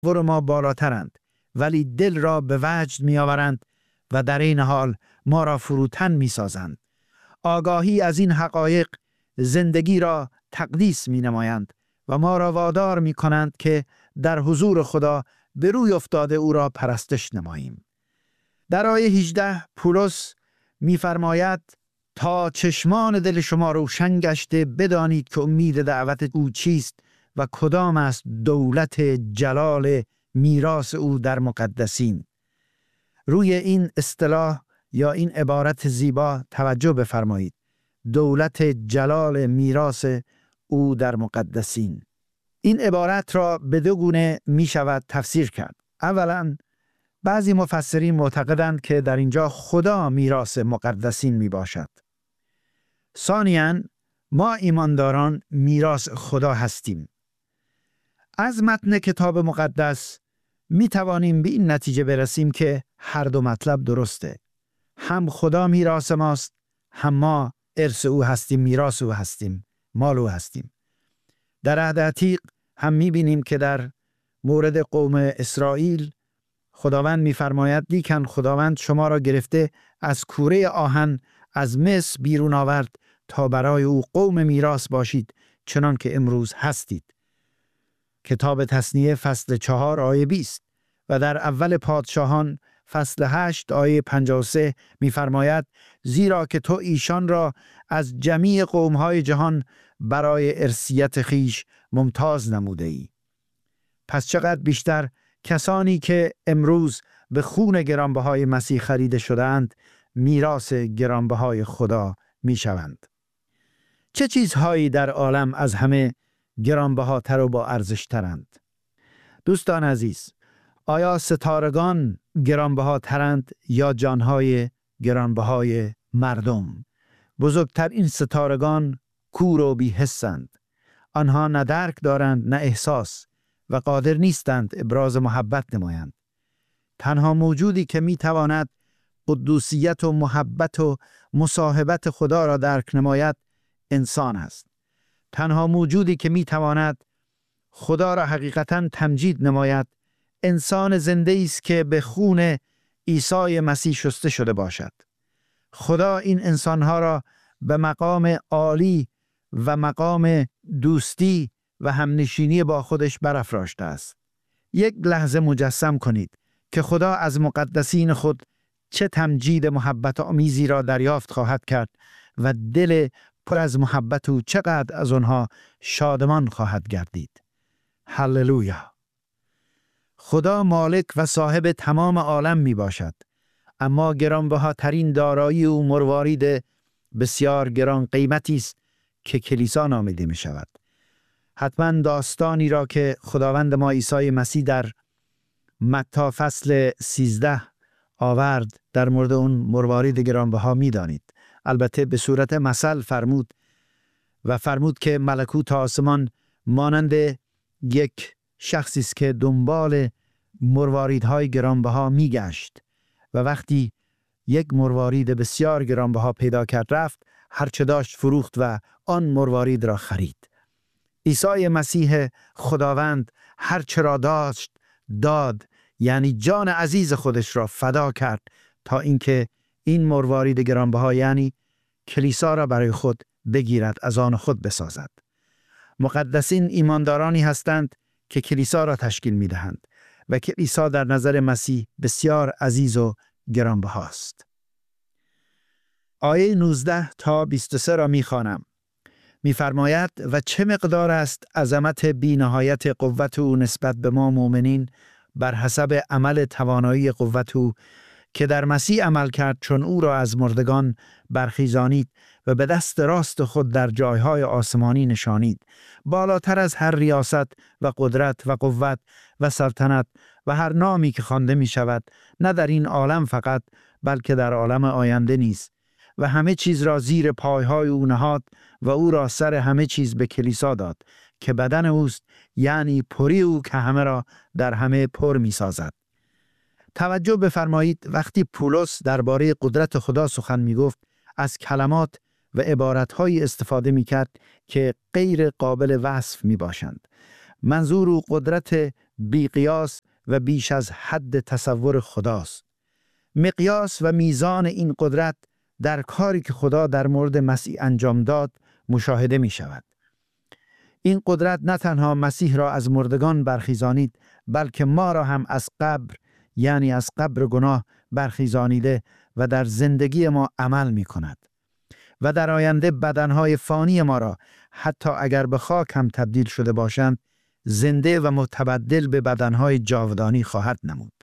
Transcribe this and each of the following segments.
تصور ما بالاترند، ولی دل را به وجد می آورند و در این حال ما را فروتن می سازند. آگاهی از این حقایق زندگی را تقدیس می نمایند و ما را وادار می کنند که در حضور خدا به روی افتاده او را پرستش نماییم. در آیه 18 پولس می فرماید تا چشمان دل شما روشن گشته بدانید که امید دعوت او چیست و کدام است دولت جلال میراث او در مقدسین. روی این اصطلاح یا این عبارت زیبا توجه بفرمایید. دولت جلال میراث او در مقدسین. این عبارت را به دو گونه می شود تفسیر کرد. اولا بعضی مفسرین معتقدند که در اینجا خدا میراث مقدسین می باشد. ثانیاً ما ایمانداران میراث خدا هستیم. از متن کتاب مقدس می توانیم به این نتیجه برسیم که هر دو مطلب درسته. هم خدا میراث ماست، هم ما ارث او هستیم، میراث او هستیم، مال او هستیم. در عهد عتیق هم می بینیم که در مورد قوم اسرائیل خداوند می‌فرماید لیکن خداوند شما را گرفته از کوره آهن از مصر بیرون آورد تا برای او قوم میراث باشید چنان که امروز هستید. کتاب تثنیه فصل 4 آیه 20 و در اول پادشاهان فصل 8 آیه 53 می‌فرماید زیرا که تو ایشان را از جمیع قوم‌های جهان برای ارثیت خیش ممتاز نموده ای. پس چقدر بیشتر کسانی که امروز به خون گرانبهای مسیح خریده شدند میراث گرانبهای خدا میشوند. چه چیزهایی در عالم از همه گرانبهاتر و با ارزشترند؟ دوستان عزیز، آیا ستارگان گرانبهاترند یا جانهای گرانبهای مردم؟ بزرگترین ستارگان کور و بی‌حسند. آنها نه درک دارند نه احساس و قادر نیستند ابراز محبت نمایند. تنها موجودی که میتواند قدوسیت و محبت و مصاحبت خدا را درک نماید انسان است. تنها موجودی که میتواند خدا را حقیقتاً تمجید نماید انسان زنده است که به خون عیسی مسیح شسته شده باشد. خدا این انسانها را به مقام عالی و مقام دوستی و همنشینی با خودش برافراشته است. یک لحظه مجسم کنید که خدا از مقدسین خود چه تمجید محبت آمیزی را دریافت خواهد کرد و دل پر از محبت او چقدر از آنها شادمان خواهد گردید. هللویا! خدا مالک و صاحب تمام عالم می باشد، اما گرانبهاترین دارایی او مروارید بسیار گران قیمتی است که کلیسا نامیده می شود. حتما داستانی را که خداوند ما عیسی مسیح در متی فصل 13 آورد در مورد اون مروارید گرانبها می دانید. البته به صورت مثل فرمود که ملکوت آسمان مانند یک شخصی است که دنبال مرواریدهای گرانبها می گشت و وقتی یک مروارید بسیار گرانبها پیدا کرد رفت هرچه داشت فروخت و آن مروارید را خرید. عیسی مسیح خداوند هرچه را داشت داد، یعنی جان عزیز خودش را فدا کرد تا اینکه این مروارید گرانبها یعنی کلیسا را برای خود بگیرد، از آن خود بسازد. مقدسین ایماندارانی هستند که کلیسا را تشکیل می دهند و کلیسا در نظر مسیح بسیار عزیز و گرانبهاست. آیه 19 تا 23 را می خوانم. می فرماید و چه مقدار است عظمت بی‌نهایت قوت او نسبت به ما مؤمنین بر حسب عمل توانایی قوت او که در مسیح عمل کرد چون او را از مردگان برخیزانید و به دست راست خود در جایهای آسمانی نشانید، بالاتر از هر ریاست و قدرت و قوت و سلطنت و هر نامی که خوانده می شود، نه در این عالم فقط بلکه در عالم آینده نیز، و همه چیز را زیر پایهای او نهاد و او را سر همه چیز به کلیسا داد که بدن اوست، یعنی پری او که همه را در همه پر می سازد. توجه بفرمایید وقتی پولس درباره قدرت خدا سخن می گفت از کلمات و عبارتهایی استفاده می کرد که غیر قابل وصف می باشند. منظور او قدرت بی قیاس و بیش از حد تصور خداست. مقیاس و میزان این قدرت در کاری که خدا در مورد مسیح انجام داد مشاهده می شود. این قدرت نه تنها مسیح را از مردگان برخیزانید، بلکه ما را هم از قبر، یعنی از قبر گناه برخیزانیده و در زندگی ما عمل می کند و در آینده بدنهای فانی ما را حتی اگر به خاک هم تبدیل شده باشند زنده و متبدل به بدنهای جاودانی خواهد نمود.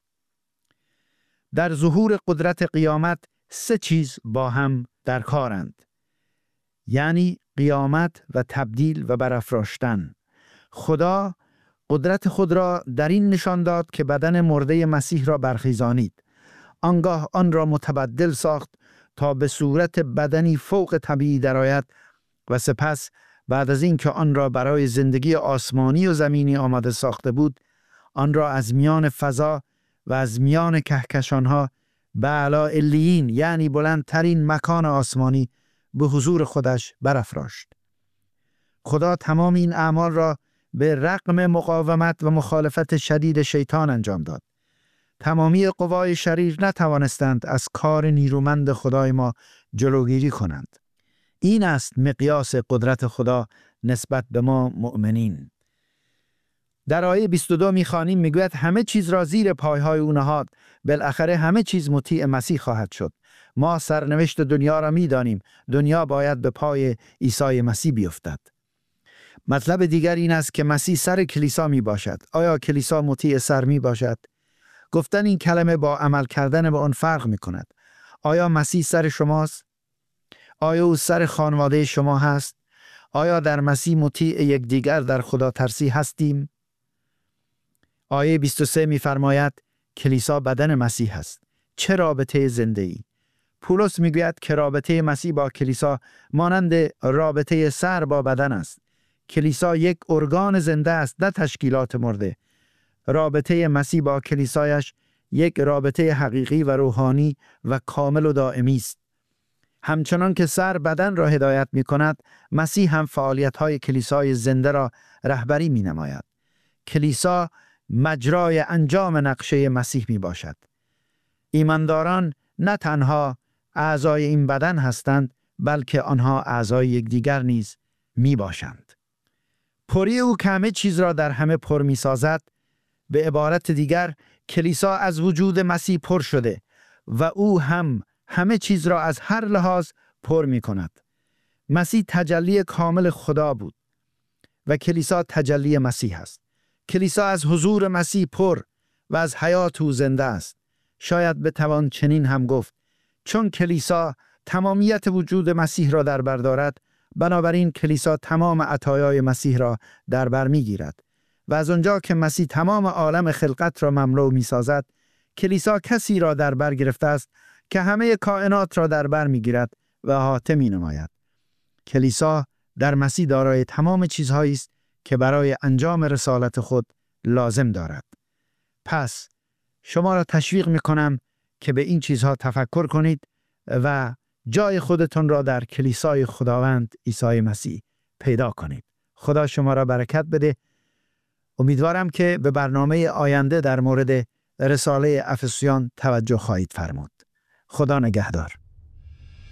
در ظهور قدرت قیامت 3 چیز با هم در کارند، یعنی قیامت و تبدیل و برافراشتن. خدا قدرت خود را در این نشان داد که بدن مرده مسیح را برخیزانید. آنگاه آن را متبدل ساخت تا به صورت بدنی فوق طبیعی درآید و سپس بعد از اینکه آن را برای زندگی آسمانی و زمینی آماده ساخته بود، آن را از میان فضا و از میان کهکشانها به اعلی علیین، یعنی بلندترین مکان آسمانی، به حضور خودش برافراشت. خدا تمام این اعمال را به رغم مقاومت و مخالفت شدید شیطان انجام داد. تمامی قوای شریر نتوانستند از کار نیرومند خدای ما جلوگیری کنند. این است مقیاس قدرت خدا نسبت به ما مؤمنین. در آیه 22 می‌خوانیم، میگوید همه چیز را زیر پایهای او نهاد، بالاخره همه چیز مطیع مسیح خواهد شد. ما سرنوشت دنیا را می‌دانیم، دنیا باید به پای عیسی مسیح بیفتد. مطلب دیگر این است که مسیح سر کلیسا می باشد. آیا کلیسا مطیع سر می باشد؟ گفتن این کلمه با عمل کردن به آن فرق می کند. آیا مسیح سر شماست؟ آیا او سر خانواده شما هست؟ آیا در مسیح مطیع یکدیگر در خدا ترسی هستیم؟ آیه 23 می فرماید کلیسا بدن مسیح است. چه رابطه زنده ای؟ پولس می گوید که رابطه مسیح با کلیسا مانند رابطه سر با بدن است. کلیسا یک ارگان زنده است، نه تشکیلات مرده. رابطه مسیح با کلیسایش یک رابطه حقیقی و روحانی و کامل و دائمی است. همچنان که سر بدن را هدایت می کند، مسیح هم فعالیت‌های کلیسای زنده را رهبری می نماید. کلیسا مجرای انجام نقشه مسیح می باشد. ایمانداران نه تنها اعضای این بدن هستند، بلکه آنها اعضای یکدیگر نیز می باشند. پری او که همه چیز را در همه پر می سازد، به عبارت دیگر کلیسا از وجود مسیح پر شده و او هم همه چیز را از هر لحاظ پر می کند. مسیح تجلی کامل خدا بود و کلیسا تجلی مسیح است. کلیسا از حضور مسیح پر و از حیات او زنده است. شاید بتوان چنین هم گفت، چون کلیسا تمامیت وجود مسیح را در بر دارد، بنابراین کلیسا تمام عطایای مسیح را در بر می‌گیرد و از آنجا که مسیح تمام عالم خلقت را مملو می‌سازد، کلیسا کسی را در بر گرفته است که همه کائنات را در بر می‌گیرد و احاطه می‌نماید. کلیسا در مسیح دارای تمام چیزهایی است که برای انجام رسالت خود لازم دارد. پس شما را تشویق می‌کنم که به این چیزها تفکر کنید و جای خودتون را در کلیسای خداوند عیسی مسیح پیدا کنید. خدا شما را برکت بده. امیدوارم که به برنامه آینده در مورد رساله افسیان توجه خواهید فرمود. خدا نگهدار.